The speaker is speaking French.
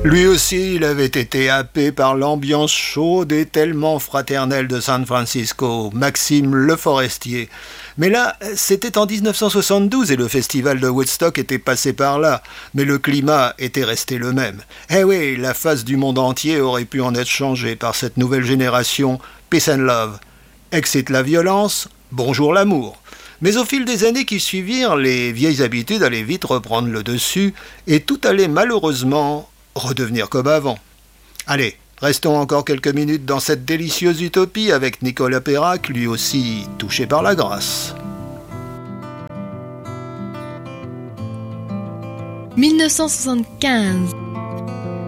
Lui aussi, il avait été happé par l'ambiance chaude et tellement fraternelle de San Francisco, Maxime Le Forestier. Mais là, c'était en 1972 et le festival de Woodstock était passé par là. Mais le climat était resté le même. Eh oui, la face du monde entier aurait pu en être changée par cette nouvelle génération Peace and Love. Excite la violence, bonjour l'amour. Mais au fil des années qui suivirent, les vieilles habitudes allaient vite reprendre le dessus et tout allait malheureusement redevenir comme avant. Allez, restons encore quelques minutes dans cette délicieuse utopie avec Nicolas Perrac, lui aussi touché par la grâce. 1975.